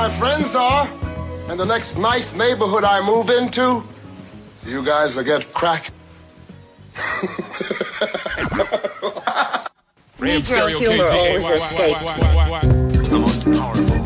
my friends are, and the next nice neighborhood I move into, you guys will get crack. Negro humor always escaped. The most powerful